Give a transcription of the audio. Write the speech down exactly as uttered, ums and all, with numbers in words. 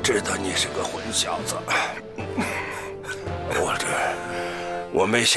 知道你是个混小子，我这我没想。